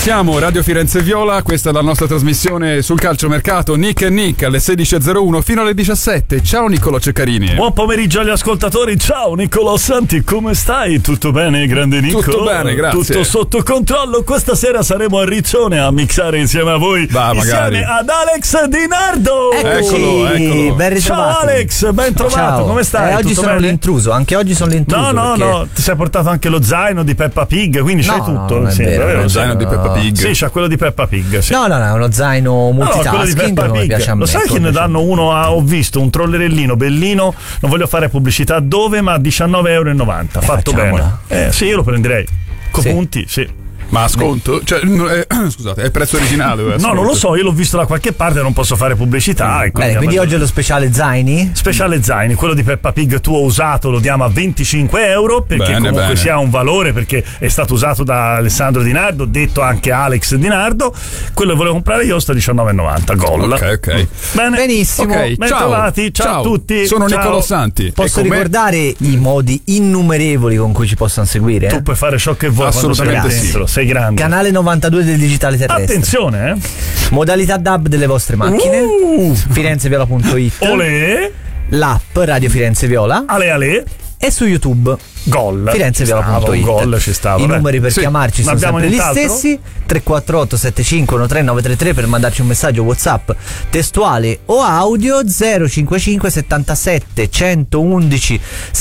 Siamo Radio Firenze Viola, questa è la nostra trasmissione sul calciomercato Nick e Nick alle 16.01 fino alle 17. Ciao Niccolò Ceccarini. Buon pomeriggio agli ascoltatori, ciao Niccolò Santi, come stai? Tutto bene, grande Nico? Tutto bene, grazie. Tutto sotto controllo, questa sera saremo a Riccione a mixare insieme a voi, insieme ad Alex Di Nardo. Eccolo. Ben ritrovato. Ciao Alex, ben trovato, ciao. Come stai? Oggi tutto sono bene? l'intruso, anche oggi sono l'intruso. No, ti sei portato anche lo zaino di Peppa Pig, quindi c'hai tutto. Non è vero, lo zaino di Peppa Pig. Sì, c'ha quello di Peppa Pig. Sì. No, è uno zaino multitasking, non mi piace a me. Lo sai che ne danno uno ho visto un trollerellino bellino, non voglio fare pubblicità dove, ma €19,90. Fatto facciamola. bene. Sì, io lo prenderei. Punti, sì. Ma a sconto? Cioè, scusate, è il prezzo originale? No, non lo so, io l'ho visto da qualche parte, non posso fare pubblicità. Bene, quindi oggi è lo speciale zaini? Speciale zaini, quello di Peppa Pig tuo usato lo diamo a €25 perché comunque si ha un valore, perché è stato usato da Alessandro Di Nardo, detto anche Alex Di Nardo. Quello che volevo comprare io sta a €19,90. Gol. Ok. Bene. Benissimo. Okay, Ben trovati, ciao a tutti. Sono Niccolò Santi. Posso ricordare i modi innumerevoli con cui ci possono seguire? Tu puoi fare ciò che vuoi. Assolutamente sì. Sei grande. Canale 92 del digitale terrestre. Attenzione, Modalità DAB delle vostre macchine. firenzeviola.it. Olè. L'app Radio Firenze Viola. Ale. E su YouTube. Gol. firenzeviola.it. Gol ci stava. I numeri per chiamarci sono sempre gli stessi: 348 75 13933 per mandarci un messaggio WhatsApp testuale o audio, 055 77 111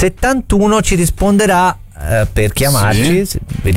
71 ci risponderà per chiamarci. Vi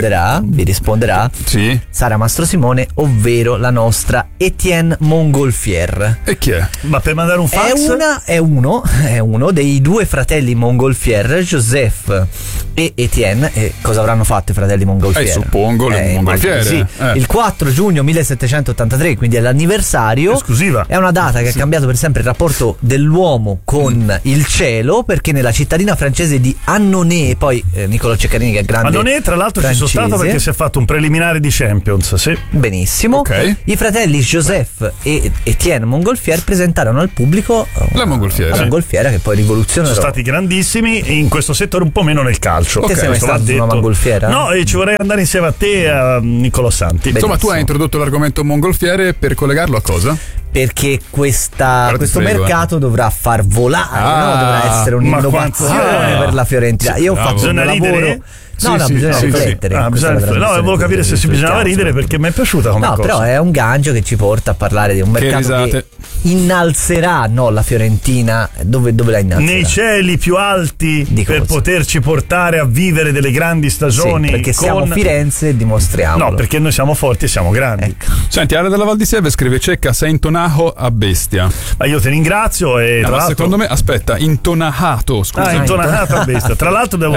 risponderà Sì. Sara Mastro Simone, ovvero la nostra Etienne Montgolfier. E chi è? Ma per mandare un fax? È uno dei due fratelli Montgolfier, Joseph e Etienne. E cosa avranno fatto i fratelli Montgolfier? Suppongo le Montgolfiere. Sì. Il 4 giugno 1783, quindi è l'anniversario. Esclusiva. È una data che ha cambiato per sempre il rapporto dell'uomo con il cielo, perché nella cittadina francese di Annonay, poi Niccolò Ceccarini che è grande Annonay, tra l'altro francese. ci sono stato perché si è fatto un preliminare di Champions, sì. Benissimo. Ok. I fratelli Joseph e Etienne Montgolfier presentarono al pubblico la Montgolfiera. che poi rivoluzionerà. Sono stati grandissimi in questo settore, un po' meno nel calcio. Te sei mai stato su una Montgolfiera? No, e ci vorrei andare insieme a te, Niccolò Santi. Insomma, tu hai introdotto l'argomento Montgolfiere per collegarlo a cosa? Perché questo mercato dovrà far volare, dovrà essere un'innovazione per la Fiorentina. Io ho fatto un lavoro. Bisogna riflettere. Volevo capire se bisognava ridere, perché mi è piaciuta come cosa. Però è un gancio che ci porta a parlare di un mercato che innalzerà la Fiorentina. Dove la innalzerà? Nei cieli più alti per poterci portare a vivere delle grandi stagioni. Sì, perché siamo Firenze e dimostriamolo. No, perché noi siamo forti e siamo grandi. Ecco. Senti, Ale della Val di Sieve scrive: Cecca, sei intonato a bestia. Ma io ti ringrazio. E tra l'altro, secondo me, aspetta, intonato, scusa. Intonato a bestia. Tra l'altro devo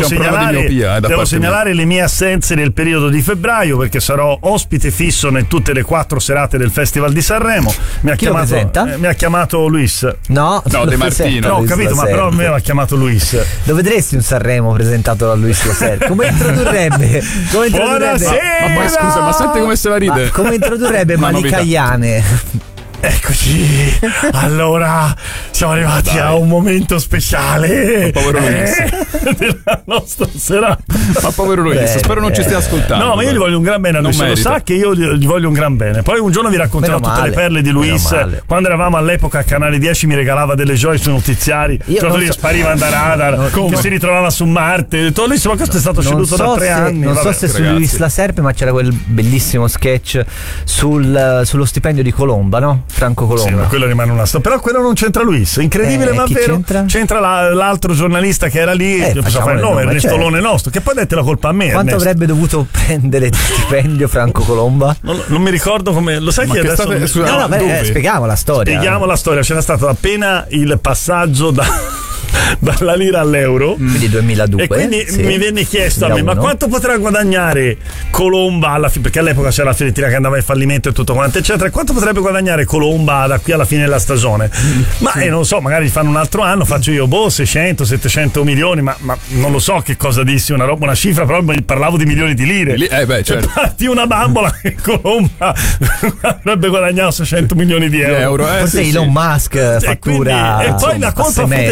segnalare le mie assenze nel periodo di febbraio, perché sarò ospite fisso in tutte le 4 serate del Festival di Sanremo. Mi ha chiamato Luis. No, De Martino. No, ho capito, ma però a me mi ha chiamato Luis. Lo vedresti un Sanremo presentato da Luis Laser? Come introdurrebbe? Buonasera! Ma poi scusa, ma senti come se la ride? Come introdurrebbe Malicaiane? Eccoci, allora siamo arrivati a un momento speciale della nostra serata. Ma povero Luis, spero non ci stia ascoltando. No, ma io gli voglio un gran bene a lui, lo sa che io gli voglio un gran bene. Poi un giorno vi racconterò tutte le perle di Luis. Quando eravamo all'epoca a Canale 10 mi regalava delle gioie sui notiziari, giocatori spariva da radar, che si ritrovava su Marte. Ho detto, Luis, ma questo è stato ceduto da 3 anni. Non so se su Luis La Serpe, ma c'era quel bellissimo sketch sullo stipendio di Colomba, no? Franco Colomba. Sì, ma quello rimane una storia. Però quello non c'entra Luis. Incredibile, ma vero. C'entra l'altro giornalista che era lì. Io posso fare il nome, Ernesto Lone nostro. Che poi dette la colpa a me. Quanto avrebbe dovuto prendere di stipendio Franco Colomba? Non mi ricordo come. Lo sai che adesso. Spieghiamo la storia. Spieghiamo la storia. C'era stato appena il passaggio dalla lira all'euro, quindi 2002, e quindi mi venne chiesto 2001. A me, ma quanto potrà guadagnare Colomba alla fine, perché all'epoca c'era la Fiorentina che andava in fallimento e tutto quanto eccetera, quanto potrebbe guadagnare Colomba da qui alla fine della stagione? Ma non so, magari fanno un altro anno, faccio io 600 700 milioni, ma non lo so che cosa dissi, una cifra, però parlavo di milioni di lire. Certo. Parti una bambola che Colomba avrebbe guadagnato 600 milioni di euro. Forse Elon Musk fattura, e poi la colpa fu del Cecca.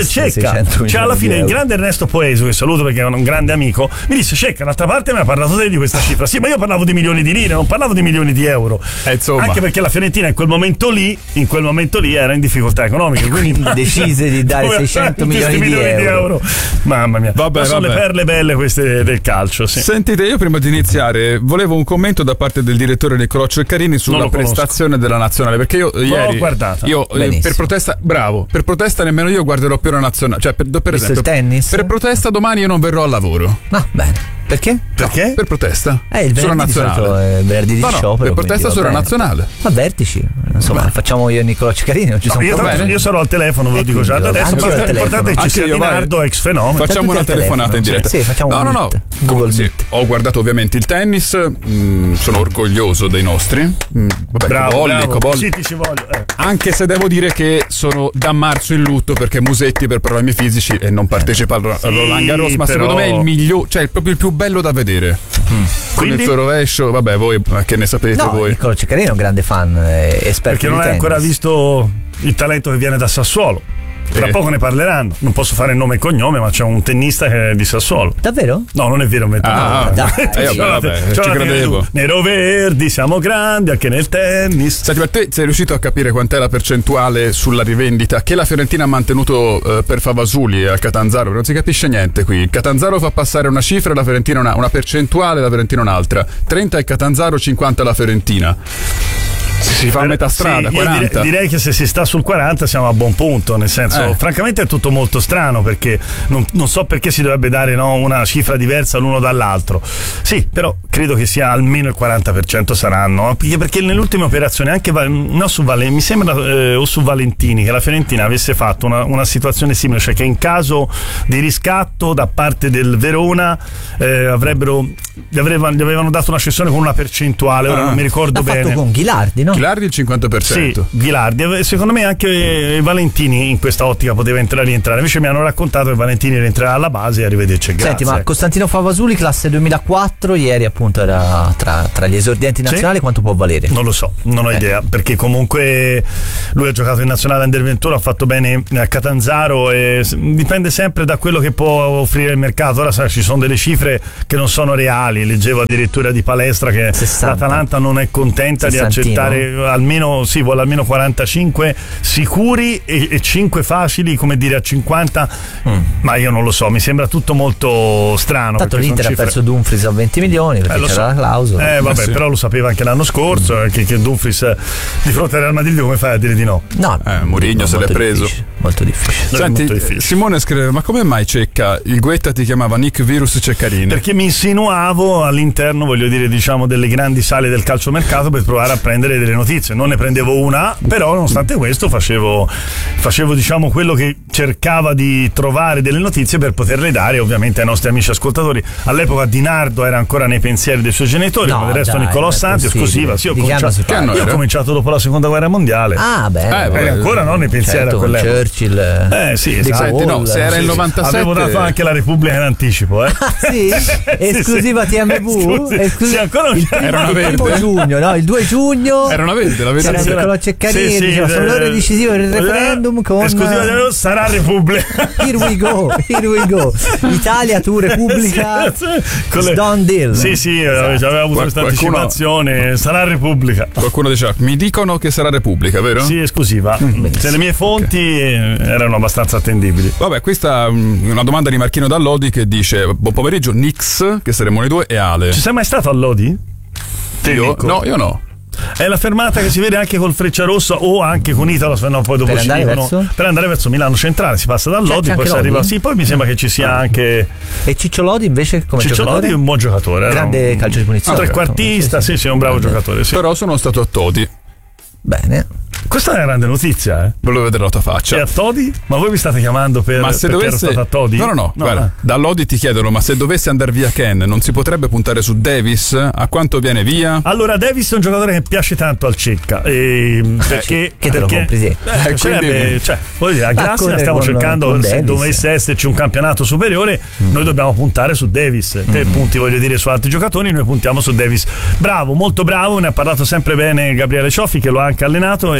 Cioè, alla fine il grande Ernesto Poeso, che saluto perché è un grande amico, mi disse: Cecca, d'altra parte mi ha parlato te di questa cifra. Sì, ma io parlavo di milioni di lire, non parlavo di milioni di euro. Anche perché la Fiorentina in quel momento lì era in difficoltà economica, quindi decise di dare 600 milioni di euro. Mamma mia, sono le perle belle queste del calcio. Sì. Sentite, io prima di iniziare volevo un commento da parte del direttore Niccolò Ceccarini sulla prestazione della nazionale, perché io ieri per protesta nemmeno io guarderò più la nazionale, cioè per esempio il tennis? Per protesta domani io non verrò al lavoro. Bene. Perché? Perché? No, per protesta. Il sulla nazionale. È venerdì di sciopero. Per protesta sulla nazionale. Ma vertici. Insomma, facciamo io e Niccolò Ceccarini. Io sarò al telefono, ve lo dico già da adesso. L'importante è che ci sia Dinardo, ex fenomeno. Facciamo una telefonata in diretta. Sì, facciamo No. Ho guardato ovviamente il tennis. Sono orgoglioso dei nostri. Bravo. Sì, ti ci voglio. Anche se devo dire che sono da marzo in lutto perché Musetti per problemi fisici e non partecipa al Roland Garros, ma secondo me è il migliore, cioè proprio il più bello da vedere. Con il suo rovescio, vabbè, voi che ne sapete voi? Niccolò Ceccarini è un grande fan, esperto perché non hai ancora visto il talento che viene da Sassuolo. Tra poco ne parleranno. Non posso fare nome e cognome, ma c'è un tennista che è di Sassuolo. Davvero? No, non è vero. Ci credevo. Nero-verdi, siamo grandi anche nel tennis. Senti, per te sei riuscito a capire quant'è la percentuale sulla rivendita che la Fiorentina ha mantenuto per Favasuli al Catanzaro? Non si capisce niente qui. Il Catanzaro fa passare una cifra, la Fiorentina una percentuale, la Fiorentina un'altra. 30 il Catanzaro, 50 la Fiorentina. Si fa a metà strada, 40. Direi che se si sta sul 40 siamo a buon punto, nel senso, francamente è tutto molto strano, perché non so perché si dovrebbe dare una cifra diversa l'uno dall'altro. Sì, però credo che sia almeno il 40% saranno, perché nelle ultime operazioni anche mi sembra o su Valentini, che la Fiorentina avesse fatto una situazione simile, cioè che in caso di riscatto da parte del Verona gli avevano dato una cessione con una percentuale, ora non mi ricordo bene. L'ha fatto con Ghilardi, no? Ghilardi il 50%. Sì, Ghilardi. Secondo me anche Valentini in questa ottica poteva rientrare. Invece mi hanno raccontato che Valentini rientrerà alla base e arrivederci. Grazie. Senti, ma Costantino Favasuli, classe 2004, ieri appunto era tra gli esordienti nazionali, sì? Quanto può valere? Non lo so, non ho idea, perché comunque lui ha giocato in nazionale Under 21, ha fatto bene a Catanzaro e dipende sempre da quello che può offrire il mercato. Ora ci sono delle cifre che non sono reali, leggevo addirittura di Palestra che 60. L'Atalanta non è contenta 60. Di accettare vuole almeno 45 sicuri e 5 facili, come dire, a 50, ma io non lo so, mi sembra tutto molto strano. Tanto l'Inter ha perso Dumfries a 20 milioni perché c'era la clausola. Sì. Però lo sapeva anche l'anno scorso che Dumfries di fronte al Real Madrid come fai a dire di no? No, Mourinho se l'è preso. Molto difficile. Senti, molto difficile. Simone scrive: ma come mai Cecca? Il Guetta ti chiamava Nick Virus Ceccarini? Perché mi insinuavo all'interno, voglio dire, diciamo, delle grandi sale del calciomercato per provare a prendere delle notizie. Non ne prendevo una, però nonostante questo facevo diciamo quello che cercava di trovare delle notizie per poterle dare ovviamente ai nostri amici ascoltatori. All'epoca Dinardo era ancora nei pensieri dei suoi genitori, come del resto Niccolò Santi, così va. Io ho cominciato dopo la seconda guerra mondiale. Ancora non nei pensieri a quell'epoca. Churchill. Sì, esatto. Senti, no, se era il 97 avevo dato anche la Repubblica in anticipo, Sì? Esclusiva TMV? Sì, ancora era una verde. Il 2 giugno era una verde, la verde. C'era Niccolò Ceccarini, diceva sono l'ora decisiva del referendum con esclusiva sarà Repubblica. Here we go. Italia tu Repubblica. Done deal. Sì, aveva avuto questa anticipazione, sarà Repubblica. Qualcuno diceva mi dicono che sarà Repubblica, vero? Sì, esclusiva. Se le mie fonti erano abbastanza attendibili. Vabbè, questa è una domanda di Marchino Dall'Odi che dice: buon pomeriggio Nix, che saremo noi due, e Ale. Ci sei mai stato all'Odi? Io no. È la fermata che si vede anche col Frecciarossa o anche con Italo, se no poi dopo per andare verso Milano Centrale si passa da Lodi, poi si arriva. Sì, poi mi sembra che ci sia anche. E Ciccio Lodi invece come Ciccio giocatore? Lodi è un buon giocatore, grande calcio di punizione, trequartista, sì, è un bravo giocatore, sì. Però sono stato a Todi. Bene. Questa è una grande notizia, Volevo vedere la tua faccia. E a Todi? Ma voi mi state chiamando per ma se dovesse a Todi? No, guarda, da Lodi ti chiedono: ma se dovesse andare via Ken, non si potrebbe puntare su Davis? A quanto viene via? Allora, Davis è un giocatore che piace tanto al Cecca, perché te lo compri, sì. Voglio dire, a Grazia stiamo cercando, se dovesse esserci un campionato superiore, noi dobbiamo puntare su Davis. Te punti, voglio dire, su altri giocatori, noi puntiamo su Davis. Bravo, molto bravo, ne ha parlato sempre bene Gabriele Cioffi, che lo ha anche allenato, che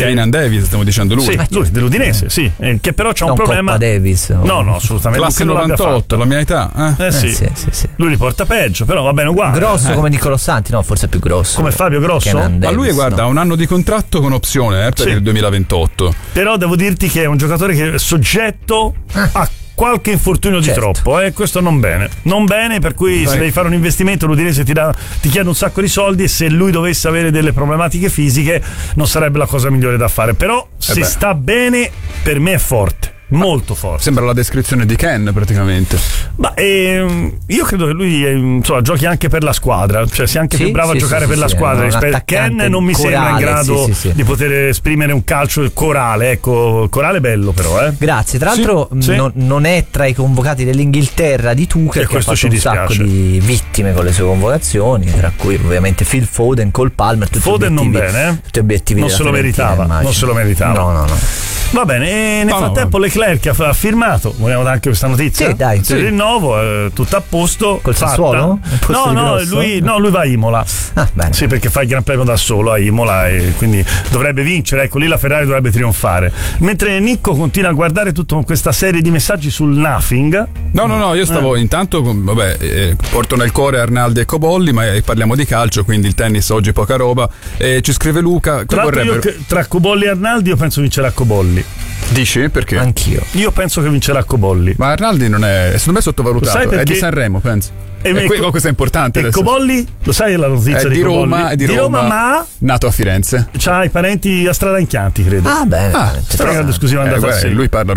Keynan Davis, stiamo dicendo lui. Sì, lui dell'Udinese, sì, che però c'ha un problema. Coppa Davis. No, assolutamente. Classe 98, la mia età. Sì. Lui li porta peggio, però va bene uguale. Grosso come Niccolò Santi, no, forse più grosso. Come Fabio Grosso? Davis, ma lui guarda, ha un anno di contratto con opzione per il 2028. Però devo dirti che è un giocatore che è soggetto a qualche infortunio di troppo, questo non bene, per cui se devi fare un investimento l'Udinese ti chiede un sacco di soldi, e se lui dovesse avere delle problematiche fisiche non sarebbe la cosa migliore da fare, però se sta bene per me è forte. Molto forte. Sembra la descrizione di Ken praticamente. Ma io credo che lui giochi anche per la squadra, cioè sia anche più bravo a giocare per la squadra. Ken non mi sembra in grado di poter esprimere un calcio corale, ecco, corale bello però. Grazie, tra l'altro non è tra i convocati dell'Inghilterra di Tuchel, che ha fatto un sacco di vittime con le sue convocazioni, tra cui ovviamente Phil Foden, Cole Palmer, Foden non bene, tutti obiettivi non se lo meritava. No. Va bene, e nel frattempo Leclerc ha firmato, vogliamo dare anche questa notizia? Sì, dai. Il rinnovo, tutto a posto. Col Sassuolo? Lui va a Imola. Bene. Sì, perché fa il Gran Premio da solo a Imola e quindi dovrebbe vincere, ecco, lì la Ferrari dovrebbe trionfare. Mentre Nicco continua a guardare tutta questa serie di messaggi sul Nothing. No, io stavo intanto, porto nel cuore Arnaldi e Cobolli, ma parliamo di calcio, quindi il tennis oggi poca roba. Ci scrive Luca, tra Cobolli e Arnaldi io penso vincerà Cobolli. Dici? Perché? Anch'io. Io penso che vincerà Cobolli. Ma Arnaldi non è, secondo me è sottovalutato. È di Sanremo, penso. Questo è importante. E Cobolli? Lo sai la notizia di Roma? È di Roma, ma nato a Firenze. C'ha i parenti a Strada in Chianti, credo. Bene. Scusi, lui parla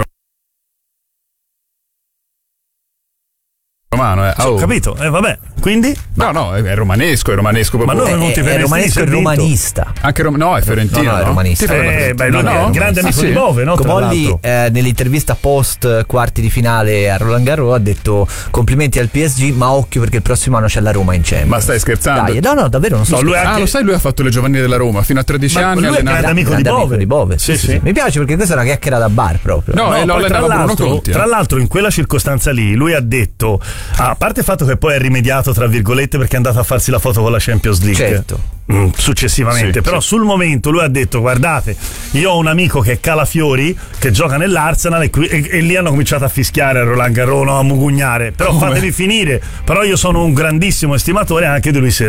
romano, Ho capito, vabbè. Quindi? No, è romanesco proprio. Ma noi è romanesco e romanista. Anche no, è fiorentino. No, è romanista. Grande amico di Bove, no? Cobolli nell'intervista post quarti di finale a Roland Garros ha detto complimenti al PSG, ma occhio perché il prossimo anno c'è la Roma in Champions. Ma stai scherzando? No, davvero non so. Lo sai, lui ha fatto le giovanili della Roma fino a 13 anni. Lui è grande amico di Bove. Sì. Mi piace perché questa è una chiacchiera da bar proprio. Tra l'altro in quella circostanza lì lui ha detto, a parte il fatto che poi è rimediato tra virgolette perché è andato a farsi la foto con la Champions League. Certo. Successivamente, però sul momento lui ha detto: guardate, io ho un amico che è Calafiori che gioca nell'Arsenal e lì hanno cominciato a fischiare a Roland Garros, a mugugnare, però fatevi finire, però io sono un grandissimo estimatore anche di Luis